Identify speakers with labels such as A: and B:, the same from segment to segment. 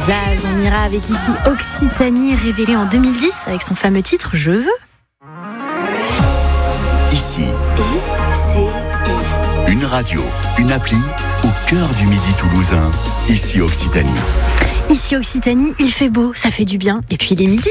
A: Zaz, on ira avec ici Occitanie, révélée en 2010 avec son fameux titre « Je veux ».
B: Ici, une radio, une appli au cœur du Midi toulousain. Ici Occitanie.
A: Ici Occitanie, il fait beau, ça fait du bien. Et puis il est midi.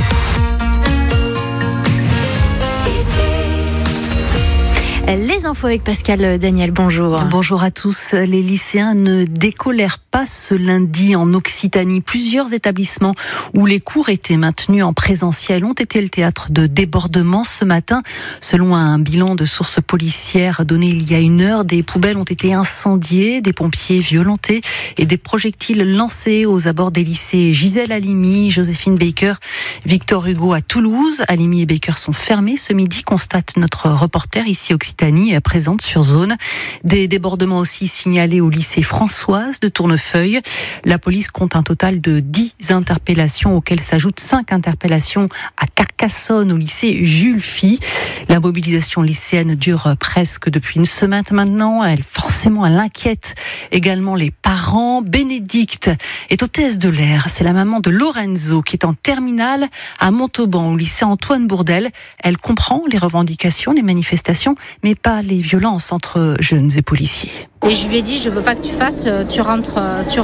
A: Les infos avec Pascal Daniel, bonjour.
C: Bonjour à tous. Les lycéens ne décolèrent pas ce lundi en Occitanie. Plusieurs établissements où les cours étaient maintenus en présentiel ont été le théâtre de débordements ce matin. Selon un bilan de sources policières donné il y a une heure, des poubelles ont été incendiées, des pompiers violentés et des projectiles lancés aux abords des lycées Gisèle Halimi, Joséphine Baker, Victor Hugo à Toulouse. Halimi et Baker sont fermés ce midi, constate notre reporter ici Occitanie, présente sur zone. Des débordements aussi signalés au lycée Françoise de Tournefeuille. La police compte un total de 10 interpellations auxquelles s'ajoutent 5 interpellations à Carcassonne au lycée Jules Fy. La mobilisation lycéenne dure presque depuis une semaine maintenant. Elle inquiète également les parents. Bénédicte est hôtesse de l'air. C'est la maman de Lorenzo qui est en terminale à Montauban au lycée Antoine Bourdelle. Elle comprend les revendications, les manifestations, mais pas les violences entre jeunes et policiers.
D: Et je lui ai dit, je veux pas que tu fasses, tu rentres,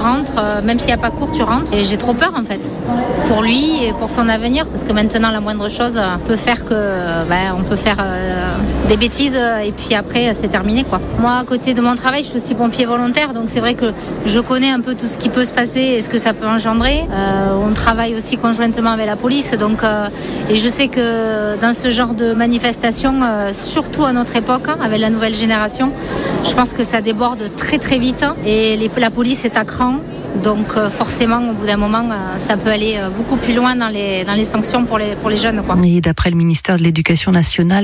D: même s'il n'y a pas cours, tu rentres. Et j'ai trop peur en fait, pour lui et pour son avenir, parce que maintenant la moindre chose peut faire on peut faire des bêtises et puis après c'est terminé quoi. Moi à côté de mon travail, je suis aussi pompier volontaire, donc c'est vrai que je connais un peu tout ce qui peut se passer et ce que ça peut engendrer. On travaille aussi conjointement avec la police, donc et je sais que dans ce genre de manifestation, surtout à notre époque, avec la nouvelle génération, je pense que ça déborde très très vite et la police est à cran. Donc forcément, au bout d'un moment, ça peut aller beaucoup plus loin dans les sanctions pour les jeunes, quoi.
C: Et d'après le ministère de l'Éducation nationale,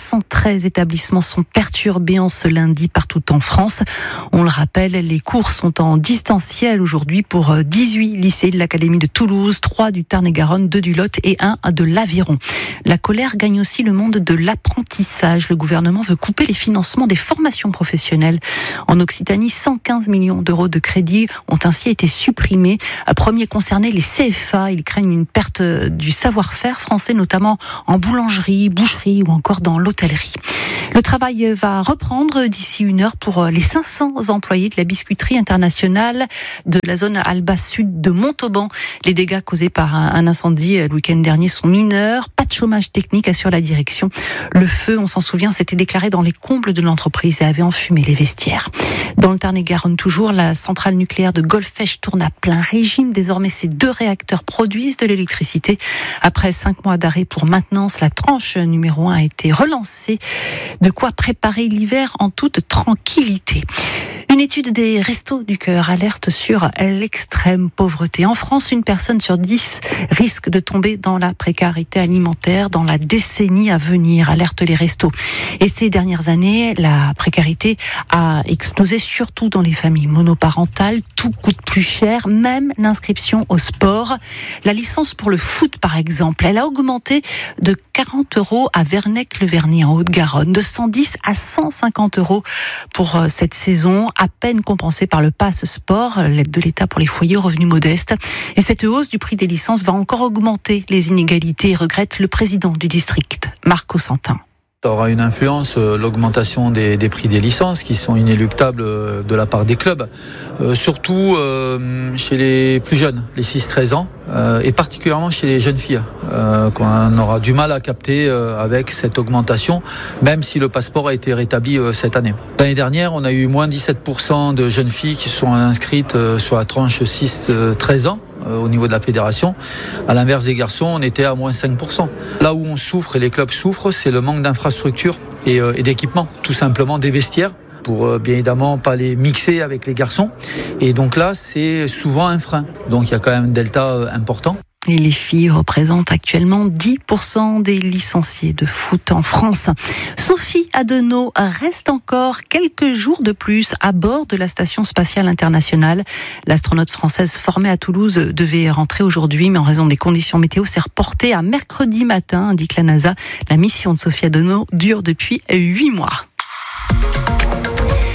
C: 413 établissements sont perturbés en ce lundi partout en France. On le rappelle, les cours sont en distanciel aujourd'hui pour 18 lycées de l'Académie de Toulouse, 3 du Tarn-et-Garonne, 2 du Lot et 1 de l'Aveyron. La colère gagne aussi le monde de l'apprentissage. Le gouvernement veut couper les financements des formations professionnelles. En Occitanie, 115 millions d'euros de crédits ont ainsi été supprimés. Premier concerné, les CFA. Ils craignent une perte du savoir-faire français, notamment en boulangerie, boucherie ou encore dans l'hôtellerie. Le travail va reprendre d'ici une heure pour les 500 employés de la biscuiterie internationale de la zone Alba Sud de Montauban. Les dégâts causés par un incendie le week-end dernier sont mineurs. Pas de chômage technique, assure la direction. Le feu, on s'en souvient, s'était déclaré dans les combles de l'entreprise et avait enfumé les vestiaires. Dans le Tarn-et-Garonne toujours, la centrale nucléaire de Golfech tourne à plein régime. Désormais, ces 2 réacteurs produisent de l'électricité. Après 5 mois d'arrêt pour maintenance, la tranche numéro 1 a été relancée. De quoi préparer l'hiver en toute tranquillité. Une étude des Restos du Cœur alerte sur l'extrême pauvreté. En France, une personne sur 10 risque de tomber dans la précarité alimentaire dans la décennie à venir, alertent les Restos. Et ces dernières années, la précarité a explosé surtout dans les familles monoparentales. Tout coûte plus cher, même l'inscription au sport. La licence pour le foot, par exemple, elle a augmenté de 40 € à Vernec-le-Vernet en Haute-Garonne, de 110 à 150 € pour cette saison, à peine compensée par le Pass Sport, l'aide de l'État pour les foyers aux revenus modestes. Et cette hausse du prix des licences va encore augmenter les inégalités, regrette le président du district, Marc Santin.
E: Ça aura une influence, l'augmentation des prix des licences qui sont inéluctables de la part des clubs, surtout chez les plus jeunes, les 6-13 ans, et particulièrement chez les jeunes filles, qu'on aura du mal à capter avec cette augmentation, même si le passeport a été rétabli cette année. L'année dernière, on a eu moins 17% de jeunes filles qui sont inscrites sur la tranche 6-13 ans. Au niveau de la fédération. À l'inverse des garçons, on était à moins 5%. Là où on souffre et les clubs souffrent, c'est le manque d'infrastructures et d'équipements, tout simplement des vestiaires, pour bien évidemment pas les mixer avec les garçons. Et donc là, c'est souvent un frein. Donc il y a quand même un delta important.
C: Et les filles représentent actuellement 10% des licenciés de foot en France. Sophie Adenau reste encore quelques jours de plus à bord de la Station spatiale internationale. L'astronaute française formée à Toulouse devait rentrer aujourd'hui, mais en raison des conditions météo, s'est reportée à mercredi matin, indique la NASA. La mission de Sophie Adenau dure depuis 8 mois.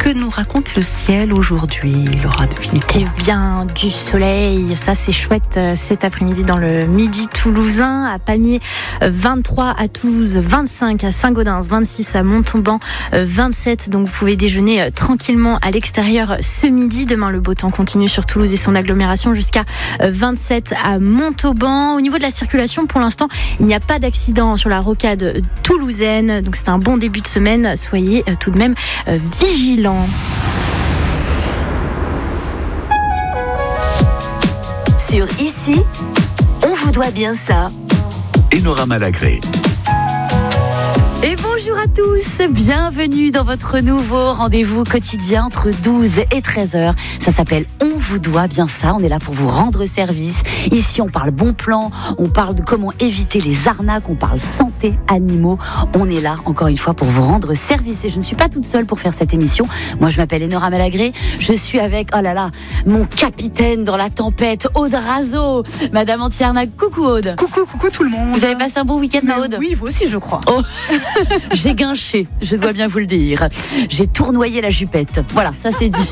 C: Que nous raconte le ciel aujourd'hui, Laura de Philippe?
A: Eh bien, du soleil, ça c'est chouette cet après-midi dans le Midi toulousain, à Pamiers 23, à Toulouse 25, à Saint-Gaudens 26, à Montauban 27. Donc vous pouvez déjeuner tranquillement à l'extérieur ce midi. Demain, le beau temps continue sur Toulouse et son agglomération jusqu'à 27 à Montauban. Au niveau de la circulation, pour l'instant, il n'y a pas d'accident sur la rocade toulousaine. Donc c'est un bon début de semaine. Soyez tout de même vigilants.
F: Sur Ici, on vous doit bien ça.
B: Enora Malagré.
F: Et bonjour à tous, bienvenue dans votre nouveau rendez-vous quotidien entre 12 et 13h. Ça s'appelle On vous doit bien ça, on est là pour vous rendre service. Ici on parle bon plan, on parle de comment éviter les arnaques, on parle santé, animaux. On est là encore une fois pour vous rendre service et je ne suis pas toute seule pour faire cette émission. Moi je m'appelle Enora Malagré, je suis avec, oh là là, mon capitaine dans la tempête, Aude Razo. Madame Antiarnac, coucou Aude.
G: Coucou tout le monde.
F: Vous avez passé un bon week-end, Aude?
G: Oui, vous aussi je crois.
F: Oh. J'ai guinché, je dois bien vous le dire. J'ai tournoyé la jupette. Voilà, ça c'est dit.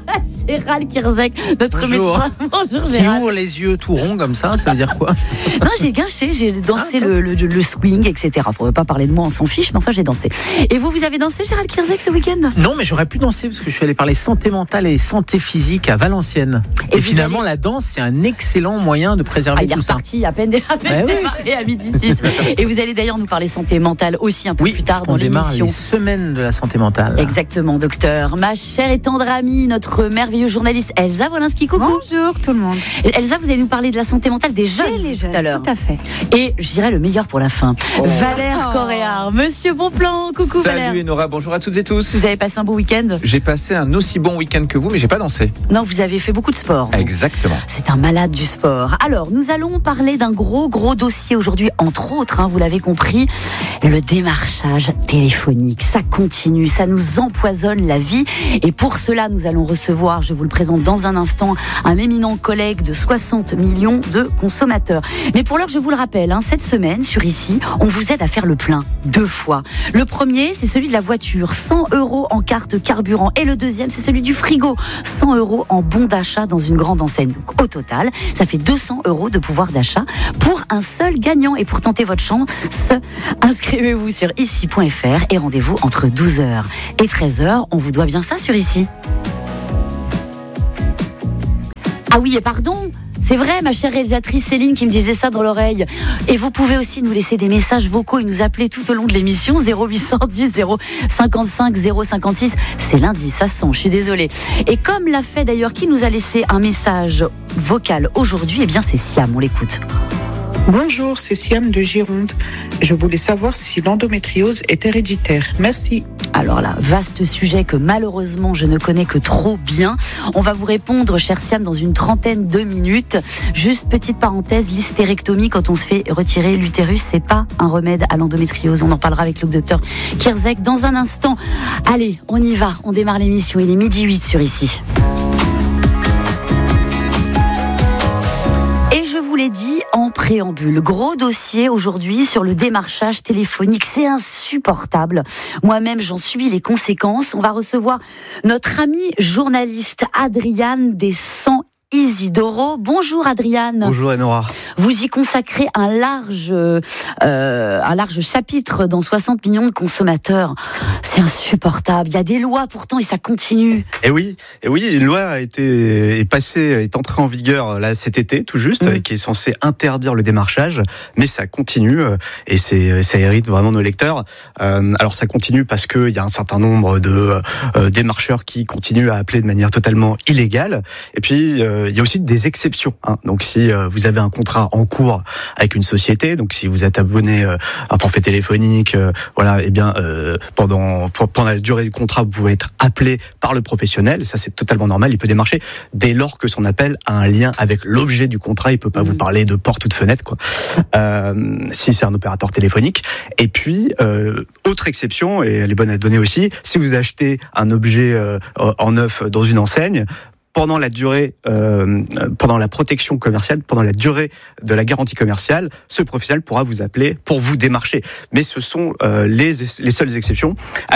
F: Gérald Kierzek, notre médecin. Bonjour
G: Gérald. Il ouvre les yeux tout ronds comme ça veut dire quoi?
F: Non, j'ai guinché, j'ai dansé le swing, etc. Faudrait pas parler de moi, on s'en fiche, mais enfin j'ai dansé. Et vous avez dansé, Gérald Kierzek, ce week-end?
G: Non, mais j'aurais pu danser parce que je suis allé parler santé mentale et santé physique à Valenciennes. Et finalement, la danse, c'est un excellent moyen de préserver tout ça.
F: Il est reparti à peine démarré à midi 6. Et vous allez d'ailleurs nous parler santé mentale aussi un peu plus tard dans l'émission.
G: Les semaines de la santé mentale.
F: Exactement, docteur. Ma chère et tendre amie, notre merveilleuse journaliste Elsa Wolinski, coucou.
H: Bonjour tout le monde.
F: Elsa, vous allez nous parler de la santé mentale des jeunes, tout à l'heure.
H: Tout à fait.
F: Et je dirais le meilleur pour la fin. Valère Coréard, monsieur Bonplan, coucou Valère.
I: Salut Enora, bonjour à toutes et tous.
F: Vous avez passé un beau week-end?
I: J'ai passé un aussi bon week-end que vous, mais j'ai pas dansé.
F: Non, vous avez fait beaucoup de sport.
I: Exactement.
F: C'est un malade du sport. Alors, nous allons parler d'un gros dossier aujourd'hui, entre autres, vous l'avez compris, le démarchage téléphonique. Ça continue, ça nous empoisonne la vie. Et pour cela, nous allons recevoir, je vous le présente dans un instant, un éminent collègue de 60 millions de consommateurs. Mais pour l'heure, je vous le rappelle, cette semaine, sur Ici, on vous aide à faire le plein 2 fois. Le premier, c'est celui de la voiture, 100 € en carte carburant. Et le deuxième, c'est celui du frigo, 100 € en bon d'achat dans une grande enseigne. Donc, au total, ça fait 200 € de pouvoir d'achat pour un seul gagnant. Et pour tenter votre chance, inscrivez-vous sur ici.fr et rendez-vous entre 12h et 13h. On vous doit bien ça sur Ici. Ah oui, et pardon, c'est vrai, ma chère réalisatrice Céline qui me disait ça dans l'oreille. Et vous pouvez aussi nous laisser des messages vocaux et nous appeler tout au long de l'émission 0810 055 056. C'est lundi, ça se sent, je suis désolée. Et comme l'a fait d'ailleurs, qui nous a laissé un message vocal aujourd'hui, eh bien c'est Siam, on l'écoute.
J: Bonjour, c'est Siam de Gironde. Je voulais savoir si l'endométriose est héréditaire. Merci.
F: Alors là, vaste sujet que malheureusement je ne connais que trop bien. On va vous répondre, cher Siam, dans une trentaine de minutes. Juste petite parenthèse, l'hystérectomie, quand on se fait retirer l'utérus, c'est pas un remède à l'endométriose. On en parlera avec le docteur Kierzek dans un instant. Allez, on y va, on démarre l'émission. Il est 12h08 sur Ici. Je vous l'ai dit en préambule, gros dossier aujourd'hui sur le démarchage téléphonique, c'est insupportable. Moi-même, j'en subis les conséquences. On va recevoir notre amie journaliste Adriane Descent Isidoro. Bonjour Adriane.
K: Bonjour Enora.
F: Vous y consacrez un large chapitre dans 60 millions de consommateurs. C'est insupportable. Il y a des lois pourtant et ça continue.
K: Et oui, une loi est entrée en vigueur là cet été tout juste, qui est censée interdire le démarchage, mais ça continue et ça hérite vraiment nos lecteurs. Alors ça continue parce que il y a un certain nombre de démarcheurs qui continuent à appeler de manière totalement illégale. Et puis il y a aussi des exceptions. Donc si vous avez un contrat en cours avec une société, donc si vous êtes abonné à un forfait téléphonique, pendant la durée du contrat, vous pouvez être appelé par le professionnel. Ça c'est totalement normal. Il peut démarcher dès lors que son appel a un lien avec l'objet du contrat. Il peut pas vous parler de porte ou de fenêtre, quoi. Si c'est un opérateur téléphonique. Et puis autre exception, et elle est bonne à donner aussi, si vous achetez un objet en neuf dans une enseigne, pendant la durée, pendant la protection commerciale, pendant la durée de la garantie commerciale, ce professionnel pourra vous appeler pour vous démarcher. Mais ce sont les seules exceptions à laquelle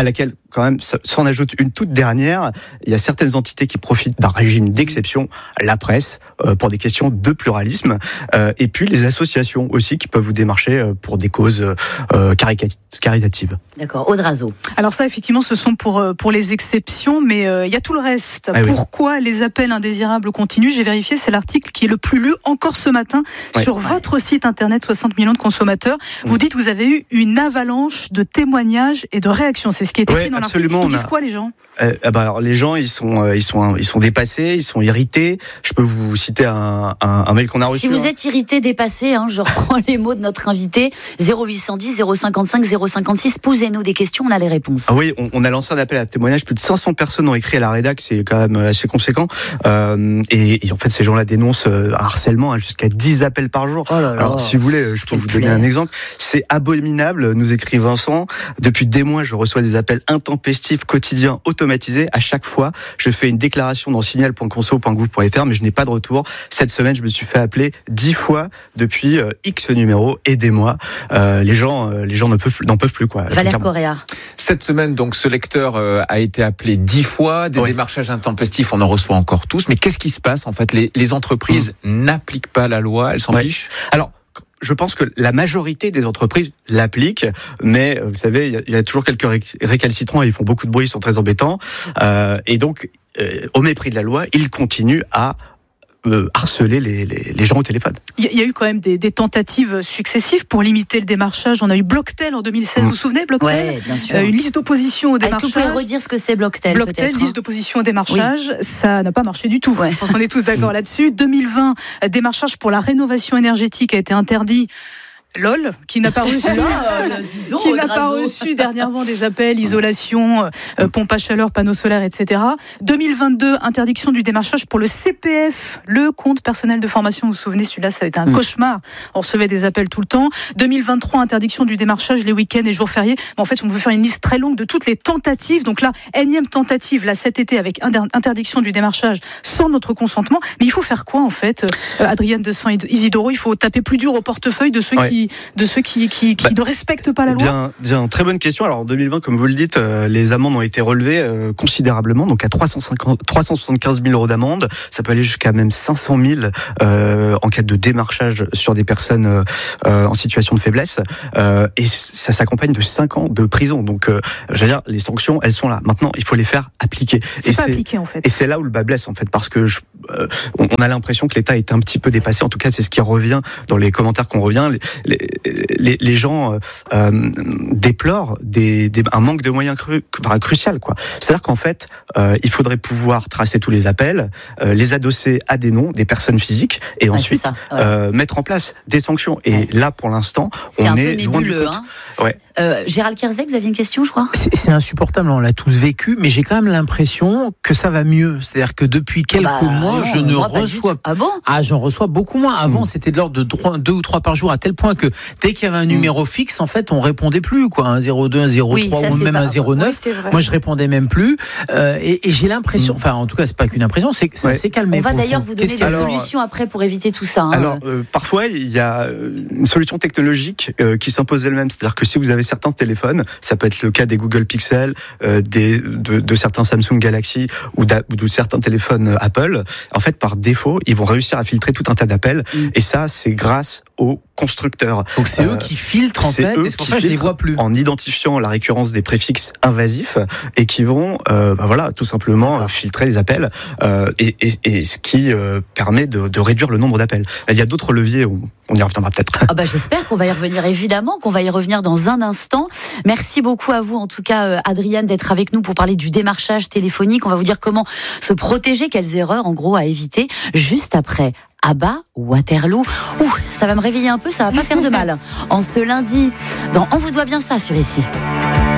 K: quand même, ça en ajoute une toute dernière. Il y a certaines entités qui profitent d'un régime d'exception, la presse, pour des questions de pluralisme, et puis les associations aussi qui peuvent vous démarcher pour des causes caritatives.
F: D'accord. Audrazo.
H: Alors ça, effectivement, ce sont pour les exceptions, mais il y a tout le reste. Pourquoi les appels indésirables continuent ? J'ai vérifié, c'est l'article qui est le plus lu encore ce matin sur votre site internet, 60 millions de consommateurs. Vous dites que vous avez eu une avalanche de témoignages et de réactions. C'est ce qui est écrit dans l'article. Ils disent quoi, les gens ?
K: Alors les gens ils sont dépassés, ils sont irrités. Je peux vous citer un mail qu'on a reçu.
F: Si vous êtes irrité, dépassé, je reprends les mots de notre invité, 0810 055 056, posez-nous des questions, on a les réponses.
K: Ah oui, on a lancé un appel à témoignage, plus de 500 personnes ont écrit à la rédac, c'est quand même assez conséquent. Et en fait ces gens-là dénoncent un harcèlement jusqu'à 10 appels par jour. Oh là là. Alors si vous voulez, je peux vous donner un exemple. C'est abominable, nous écrit Vincent. Depuis des mois, je reçois des appels intempestifs, quotidiens, automatisés. À chaque fois, je fais une déclaration dans signal.conso.gouv.fr, mais je n'ai pas de retour. Cette semaine, je me suis fait appeler 10 fois depuis X numéro. Aidez-moi. Les gens n'en peuvent plus, quoi.
F: Valère Correa.
I: Cette semaine, donc, ce lecteur a été appelé 10 fois. Des démarchages intempestifs, on en reçoit encore tous. Mais qu'est-ce qui se passe, en fait ? Les entreprises n'appliquent pas la loi, elles s'en fichent ?
K: Alors, je pense que la majorité des entreprises l'appliquent, mais vous savez, il y a toujours quelques récalcitrants et ils font beaucoup de bruit, ils sont très embêtants. Et donc, au mépris de la loi, ils continuent à harceler les gens au téléphone.
H: Il y a eu quand même des tentatives successives pour limiter le démarchage. On a eu Blocktel en 2016, vous vous souvenez, Blocktel ?
F: Oui, bien sûr.
H: Une liste d'opposition au démarchage.
F: Est-ce que vous pouvez redire ce que c'est Blocktel ?
H: Blocktel, liste d'opposition au démarchage, ça n'a pas marché du tout. Je pense qu'on est tous d'accord là-dessus. 2020, démarchage pour la rénovation énergétique a été interdit. LOL, qui n'a pas reçu dernièrement des appels, isolation, pompe à chaleur, panneaux solaires, etc. 2022, interdiction du démarchage pour le CPF, le compte personnel de formation. Vous vous souvenez, celui-là, ça a été un cauchemar. On recevait des appels tout le temps. 2023, interdiction du démarchage les week-ends et jours fériés. Mais en fait, on peut faire une liste très longue de toutes les tentatives. Donc là, énième tentative, là, cet été, avec interdiction du démarchage sans notre consentement. Mais il faut faire quoi, en fait, Adrienne de San-Isidoro ? Il faut taper plus dur au portefeuille de ceux qui ne respectent pas la loi.
K: Bien, très bonne question. Alors en 2020, comme vous le dites, les amendes ont été relevées considérablement, donc à 375 000 euros d'amende. Ça peut aller jusqu'à même 500 000 en cas de démarchage sur des personnes en situation de faiblesse. Et ça s'accompagne de 5 ans de prison. Donc, je veux dire, les sanctions, elles sont là. Maintenant, il faut les faire appliquer.
H: C'est pas appliqué, en fait.
K: Et c'est là où le bas blesse, en fait, parce que on a l'impression que l'État est un petit peu dépassé. En tout cas, c'est ce qui revient dans les commentaires qu'on revient. Les gens déplorent un manque de moyens crucial, quoi. C'est-à-dire qu'en fait, il faudrait pouvoir tracer tous les appels, les adosser à des noms, des personnes physiques, et ensuite mettre en place des sanctions. Et là, pour l'instant, on est loin du compte.
F: Gérald Kierzek, vous aviez une question, je crois ?
G: C'est insupportable, on l'a tous vécu, mais j'ai quand même l'impression que ça va mieux. C'est-à-dire que depuis quelques mois, je ne reçois...
F: Ah bon ?
G: J'en reçois beaucoup moins. Avant, c'était de l'ordre de 2 ou 3 par jour, à tel point que dès qu'il y avait un numéro fixe, en fait, on répondait plus, quoi. Un 02, un 03 ou même un 09. Moi, je répondais même plus. Et j'ai l'impression, enfin, en tout cas, c'est pas qu'une impression, c'est que ça s'est calmé.
F: On va d'ailleurs vous donner des solutions après pour éviter tout ça.
K: Alors, parfois, il y a une solution technologique qui s'impose elle-même. C'est-à-dire que si vous avez certains téléphones, ça peut être le cas des Google Pixel, de certains Samsung Galaxy ou de certains téléphones Apple. En fait, par défaut, ils vont réussir à filtrer tout un tas d'appels. Et ça, c'est grâce aux constructeurs.
G: Donc c'est eux qui filtrent, en fait, et c'est pour ça que je les vois plus.
K: En identifiant la récurrence des préfixes invasifs et qui vont, tout simplement filtrer les appels et ce qui permet de réduire le nombre d'appels. Il y a d'autres leviers où on y reviendra peut-être.
F: J'espère qu'on va y revenir, évidemment, qu'on va y revenir dans un instant. Merci beaucoup à vous, en tout cas, Adrienne, d'être avec nous pour parler du démarchage téléphonique. On va vous dire comment se protéger, quelles erreurs, en gros, à éviter, juste après ABBA, Waterloo. Ça va me réveiller un peu, ça va pas faire de mal. En ce lundi, On vous doit bien ça sur Ici.